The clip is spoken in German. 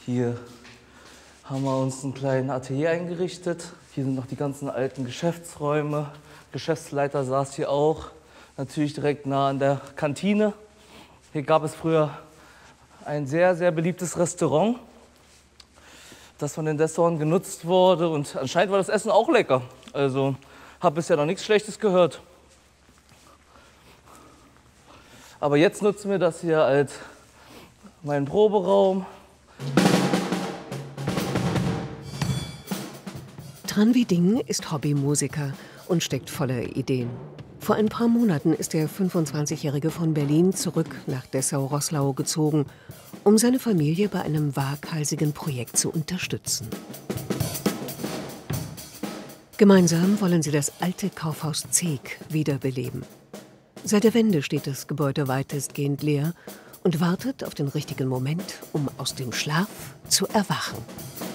Hier haben wir uns einen kleinen Atelier eingerichtet. Hier sind noch die ganzen alten Geschäftsräume. Geschäftsleiter saß hier auch, natürlich direkt nah an der Kantine. Hier gab es früher ein sehr, sehr beliebtes Restaurant, das von den Dessauern genutzt wurde. Und anscheinend war das Essen auch lecker. Also habe bisher noch nichts Schlechtes gehört. Aber jetzt nutzen wir das hier als meinen Proberaum. Tranvi Ding ist Hobbymusiker und steckt voller Ideen. Vor ein paar Monaten ist der 25-Jährige von Berlin zurück nach Dessau-Roßlau gezogen, um seine Familie bei einem waghalsigen Projekt zu unterstützen. Gemeinsam wollen sie das alte Kaufhaus Zeeg wiederbeleben. Seit der Wende steht das Gebäude weitestgehend leer und wartet auf den richtigen Moment, um aus dem Schlaf zu erwachen.